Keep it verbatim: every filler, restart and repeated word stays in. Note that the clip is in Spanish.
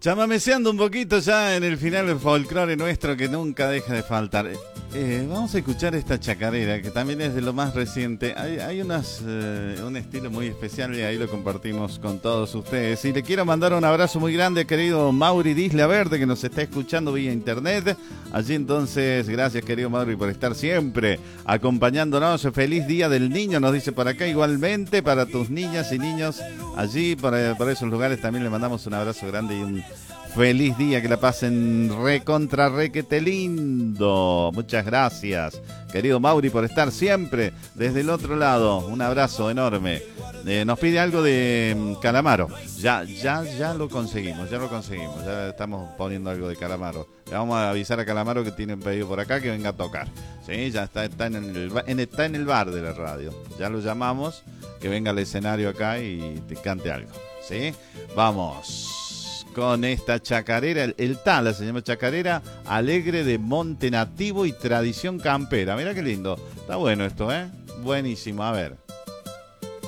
Chamameceando un poquito ya en el final del folclore nuestro que nunca deja de faltar. Eh, vamos a escuchar esta chacarera que también es de lo más reciente. Hay, hay unas, eh, un estilo muy especial y ahí lo compartimos con todos ustedes. Y le quiero mandar un abrazo muy grande, querido Mauri Disla Verde, que nos está escuchando vía internet. Allí entonces, gracias querido Mauri por estar siempre acompañándonos. Feliz Día del Niño, nos dice por acá. Igualmente para tus niñas y niños allí, por, por esos lugares también le mandamos un abrazo grande y un feliz día, que la pasen recontra requete lindo. Muchas gracias, querido Mauri, por estar siempre desde el otro lado. Un abrazo enorme. Eh, nos pide algo de Calamaro. Ya, ya, ya lo conseguimos, ya lo conseguimos. Ya estamos poniendo algo de Calamaro. Le vamos a avisar a Calamaro que tiene un pedido por acá que venga a tocar. Sí, ya está, está en el, en, está en el bar de la radio. Ya lo llamamos, que venga al escenario acá y te cante algo. ¿Sí? Vamos con esta chacarera, el, el Tala se llama Chacarera Alegre de Monte Nativo y Tradición Campera. Mira qué lindo, está bueno esto, ¿eh? Buenísimo, a ver.